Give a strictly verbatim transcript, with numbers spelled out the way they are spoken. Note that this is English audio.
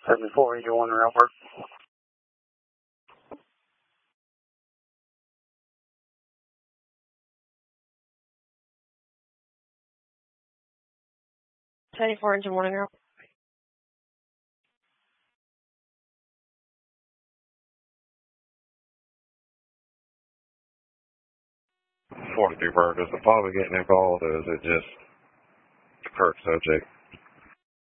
seventy-four eighty-one Railbird. seventy-four engine one Railbird. forty-two Bird, is the pilot getting involved or is it just the Kirk subject?